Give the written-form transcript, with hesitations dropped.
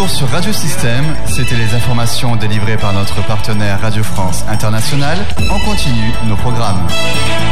retour sur Radio Système, c'était les informations délivrées par notre partenaire Radio France Internationale. On continue nos programmes.